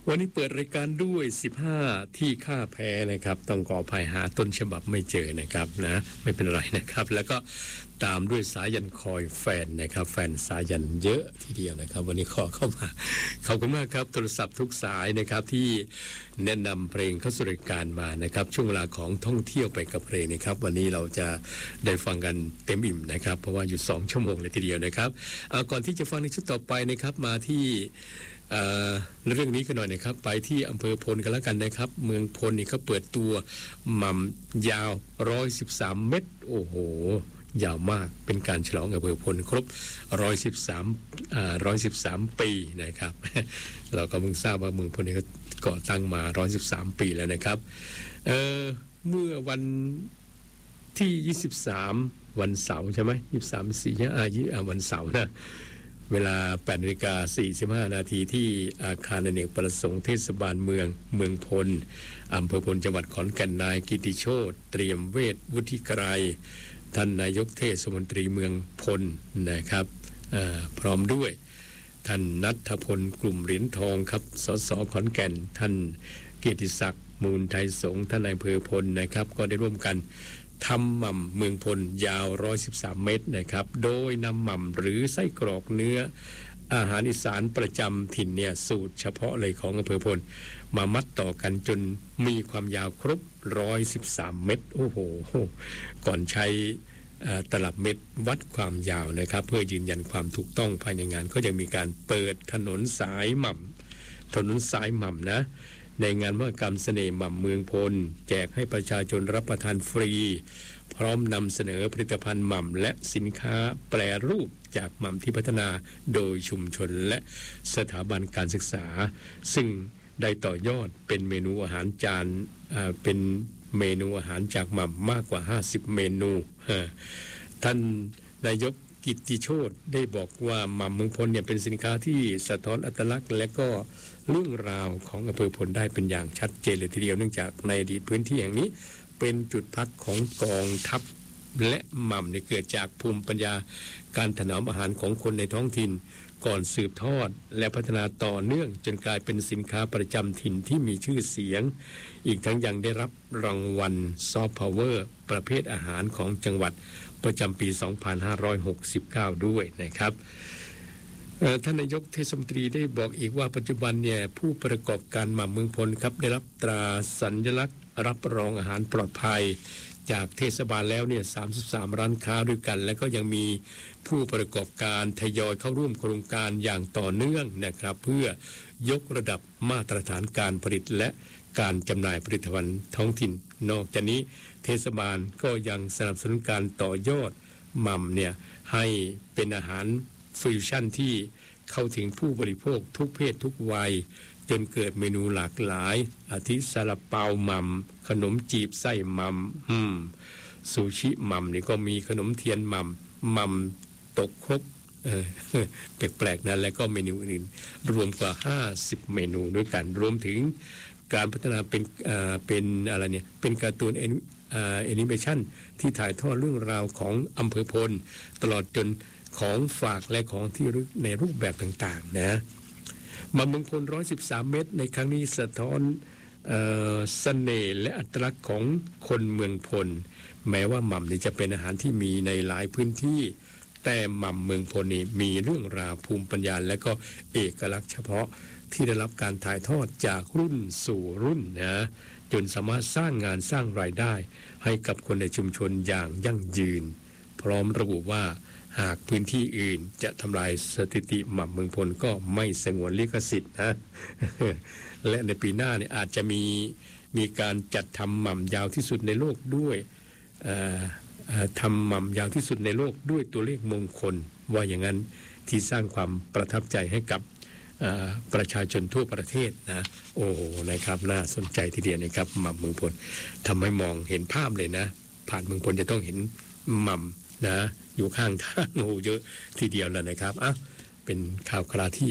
วันนี้เปิดรายการด้วย15ที่ค่าแพ้นะครับต้องขออภัยหาต้นฉบับไม่เจอนะครับนะไม่เป็นไรนะครับแล้วก็ตามด้วยสายันคอยแฟนนะครับแฟนสายันเยอะทีเดียวนะครับวันนี้ขอเข้ามาขอบคุณมากครับโทรศัพท์ทุกสายนะครับที่แนะนำเพลงเข้าสู่รายการมานะครับช่วงเวลาของท่องเที่ยวไปกับเพลงนะครับวันนี้เราจะได้ฟังกันเต็มอิ่มนะครับเพราะว่าอยู่2ชั่วโมงเลยทีเดียวนะครับก่อนที่จะฟังในชุดต่อไปนะครับมาที่เรื่องนี้กันหน่อยนะครับไปที่อำเภอพลกันแล้วกันนะครับเมืองพลนี่เขาเปิดตัวหม่ำยาว113เมตรโอ้โหยาวมากเป็นการฉลองอำเภอพลครบ113ปีนะครับเราก็เพิ่งทราบว่าเมืองพลนี่ก็ก่อตั้งมา113ปีแล้วนะครับเมื่อวันที่23วันเสาร์ใช่ไหม23วันเสาร์นะเวลา 8:45 นาทีที่อาคารอเนกประสงค์เทศบาลเมืองพลอำเภอพลจังหวัดขอนแก่นนายกิติโชติเตรียมเวชวุฒิไกรท่านนายกเทศมนตรีเมืองพลนะครับพร้อมด้วยท่านณัฐพลกลุ่มเหรียญทองครับสสขอนแก่นท่านเกียรติศักดิ์มูลไทยสงฆ์ท่านนายอำเภอพลนะครับก็ได้ร่วมกันทำหม่ำเมืองพลยาว113เมตรนะครับโดยนำหม่ำหรือไส้กรอกเนื้ออาหารอีสานประจำถิ่นเนี่ยสูตรเฉพาะเลยของอำเภอพลมามัดต่อกันจนมีความยาวครบ113เมตรโอ้โหก่อนใช้ตลับเม็ดวัดความยาวนะครับเพื่อยืนยันความถูกต้องภายในงานก็จะมีการเปิดถนนสายหม่ำนะในงานมหกรรมเสน่ห์หม่ำเมืองพลแจกให้ประชาชนรับประทานฟรีพร้อมนำเสนอผลิตภัณฑ์หม่ำและสินค้าแปรรูปจากหม่ำที่พัฒนาโดยชุมชนและสถาบันการศึกษาซึ่งได้ต่อยอดเป็นเมนูอาหารจานเป็นเมนูอาหารจากหม่ำมากกว่า50เมนูท่านนายกกิตติโชติได้บอกว่าหม่ำเมืองพลเนี่ยเป็นสินค้าที่สะท้อนอัตลักษณ์และก็เรื่องราวของอำเภอพลได้เป็นอย่างชัดเจนเลยทีเดียวเนื่องจากในอดีตพื้นที่แห่งนี้เป็นจุดพักของกองทัพและหม่ำเนี่ยเกิดจากภูมิปัญญาการถนอมอาหารของคนในท้องถิ่นก่อนสืบทอดและพัฒนาต่อเนื่องจนกลายเป็นสินค้าประจำถิ่นที่มีชื่อเสียงอีกทั้งยังได้รับรางวัลซอฟต์พาวเวอร์ประเภทอาหารของจังหวัดประจำปี 2569 ด้วยนะครับท่านนายกเทศมนตรีได้บอกอีกว่าปัจจุบันเนี่ยผู้ประกอบการหม่ำเมืองพลครับได้รับตราสัญลักษณ์รับรองอาหารปลอดภัยจากเทศบาลแล้วเนี่ย33ร้านค้าด้วยกันและก็ยังมีผู้ประกอบการทยอยเข้าร่วมโครงการอย่างต่อเนื่องนะครับเพื่อยกระดับมาตรฐานการผลิตและการจำหน่ายผลิตภัณฑ์ท้องถิ่นนอกจากนี้เทศบาลก็ยังสนับสนุนการต่อยอดหม่ำเนี่ยให้เป็นอาหารฟิวชั่นที่เข้าถึงผู้บริโภคทุกเพศทุกวัยจนเกิดเมนูหลากหลายอาทิซาลาเปาหม่ำขนมจีบไส้หม่ำซูชิหม่ำนี่ก็มีขนมเทียนหม่ำตกครกแปลกๆนั้นแล้วก็เมนูอื่นรวมกว่า50เมนูด้วยกันรวมถึงการพัฒนาเป็นอะไรเนี่ยเป็นการ์ตูนแอนิเมชันที่ถ่ายทอดเรื่องราวของอำเภอพลตลอดจนของฝากและของที่ระลึกในรูปแบบต่างๆนะหม่ำเมืองพล113เมตรในครั้งนี้สะท้อนเสน่ห์และอัตลักษณ์ของคนเมืองพลแม้ว่าหม่ำนี่จะเป็นอาหารที่มีในหลายพื้นที่แต่หม่ำเมืองพลนี่มีเรื่องราวภูมิปัญญาและก็เอกลักษณ์เฉพาะที่ได้รับการถ่ายทอดจากรุ่นสู่รุ่นนะจนสามารถสร้างงานสร้างรายได้ให้กับคนในชุมชนอย่างยั่งยืนพร้อมระบุว่าหากพื้นที่อื่นจะทำลายสถิติหม่ำเมืองพลก็ไม่สงวนลิขสิทธิ์นะ และในปีหน้าเนี่ยอาจจะมีการจัดทำหม่ำยาวที่สุดในโลกด้วยทำหม่ำยาวที่สุดในโลกด้วยตัวเลขมงคลว่าอย่างนั้นที่สร้างความประทับใจให้กับประชาชนทั่วประเทศนะโอ้โหนะครับน่าสนใจทีเดียวนะครับหม่ำเมืองพลทำให้มองเห็นภาพเลยนะผ่านเมืองพลจะต้องเห็นหม่ำนะอยู่ข้างทางโอ้เยอะทีเดียวแล้วนะครับเป็นข่าวคราวที่